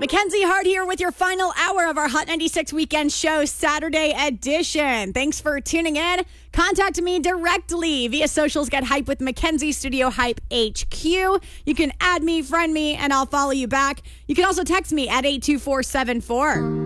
Mackenzie Hart here with your final hour of our Hot 96 Weekend Show Saturday edition. Thanks for tuning in. Contact me directly via socials. Get hype with Mackenzie Studio Hype HQ. You can add me, friend me, and I'll follow you back. You can also text me at 82474.